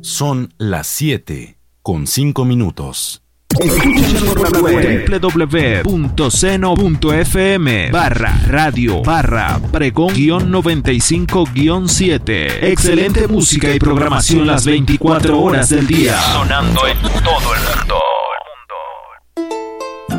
Son las 7:05. www.seno.fm/radio/pregón-95-7. Excelente música y programación las 24 horas del día. Sonando en todo el mundo.